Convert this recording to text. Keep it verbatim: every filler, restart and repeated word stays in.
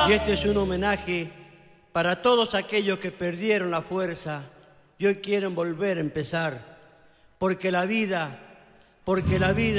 Y este es un homenaje para todos aquellos que perdieron la fuerza y hoy quieren volver a empezar. Porque la vida, porque la vida